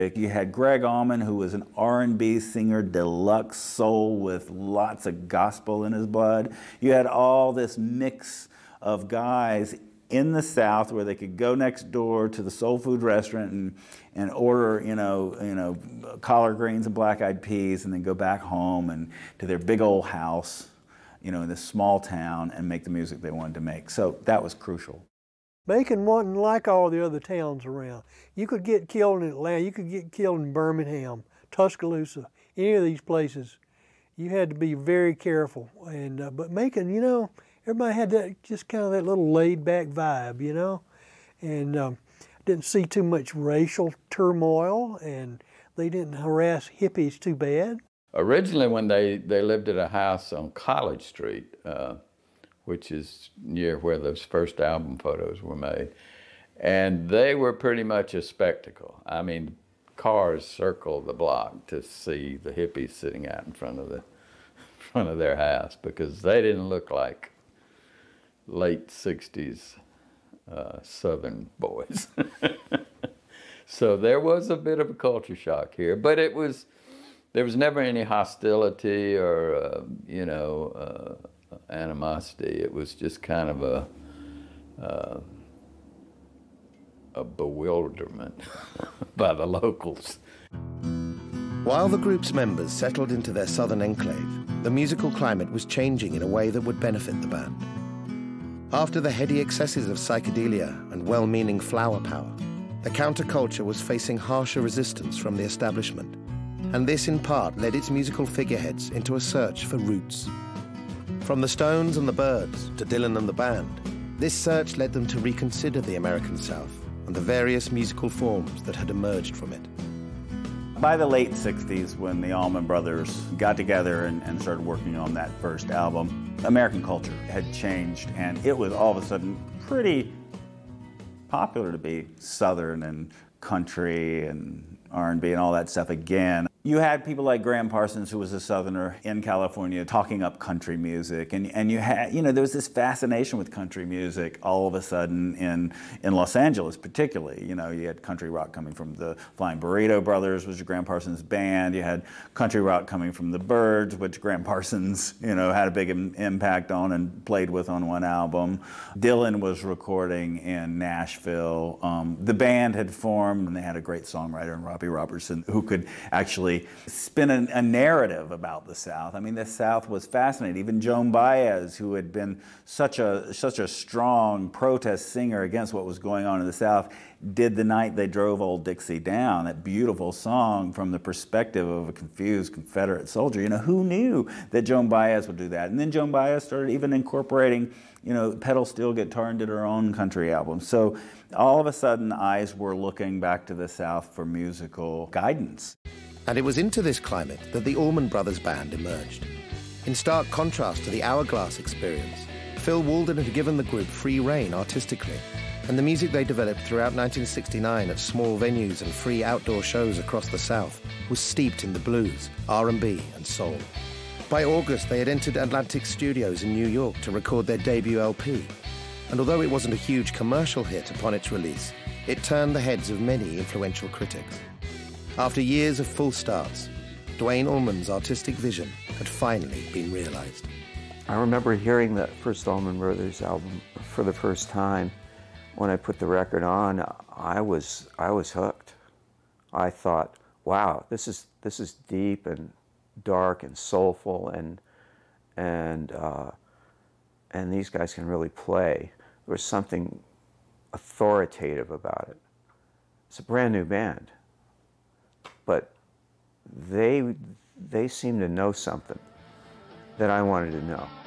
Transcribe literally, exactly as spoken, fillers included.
You had Greg Allman, who was an R and B singer, deluxe soul with lots of gospel in his blood. You had all this mix of guys in the South where they could go next door to the soul food restaurant and, and order, you know, you know, collard greens and black-eyed peas, and then go back home and to their big old house, you know, in this small town, and make the music they wanted to make. So that was crucial. Macon wasn't like all the other towns around. You could get killed in Atlanta, you could get killed in Birmingham, Tuscaloosa, any of these places. You had to be very careful. And uh, but Macon, you know, everybody had that just kind of that little laid-back vibe, you know, and um, didn't see too much racial turmoil, and they didn't harass hippies too bad. Originally, when they they lived at a house on College Street. Uh, which is near where those first album photos were made. And they were pretty much a spectacle. I mean, cars circled the block to see the hippies sitting out in front of the front of their house, because they didn't look like late sixties uh, Southern boys. So there was a bit of a culture shock here, but it was, there was never any hostility or, uh, you know, uh, animosity. It was just kind of a uh, a bewilderment by the locals. While the group's members settled into their southern enclave, the musical climate was changing in a way that would benefit the band. After the heady excesses of psychedelia and well-meaning flower power, the counterculture was facing harsher resistance from the establishment, and this in part led its musical figureheads into a search for roots. From the Stones and the Byrds to Dylan and the band, this search led them to reconsider the American South and the various musical forms that had emerged from it. By the late sixties, when the Allman Brothers got together and, and started working on that first album, American culture had changed, and it was all of a sudden pretty popular to be Southern and country and R and B and all that stuff again. You had people like Graham Parsons, who was a Southerner in California, talking up country music, and and you had, you know, there was this fascination with country music all of a sudden in in Los Angeles, particularly. You know, you had country rock coming from the Flying Burrito Brothers, which was Graham Parsons' band. You had country rock coming from the Byrds, which Graham Parsons, you know, had a big im- impact on and played with on one album. Dylan was recording in Nashville. Um, the band had formed, and they had a great songwriter in Robbie Robertson who could actually spin a, a narrative about the South. I mean, the South was fascinating. Even Joan Baez, who had been such a such a strong protest singer against what was going on in the South, did The Night They Drove Old Dixie Down, that beautiful song from the perspective of a confused Confederate soldier. You know, who knew that Joan Baez would do that? And then Joan Baez started even incorporating, you know, pedal steel guitar and did her own country album. So all of a sudden, eyes were looking back to the South for musical guidance. And it was into this climate that the Allman Brothers Band emerged. In stark contrast to the Hourglass experience, Phil Walden had given the group free rein artistically, and the music they developed throughout nineteen sixty-nine at small venues and free outdoor shows across the South was steeped in the blues, R and B, and soul. By August, they had entered Atlantic Studios in New York to record their debut L P, and although it wasn't a huge commercial hit upon its release, it turned the heads of many influential critics. After years of full starts, Duane Allman's artistic vision had finally been realized. I remember hearing the first Allman Brothers album for the first time. When I put the record on, I was I was hooked. I thought, wow, this is this is deep and dark and soulful, and and uh, and these guys can really play. There was something authoritative about it. It's a brand new band, but they they seem to know something that I wanted to know.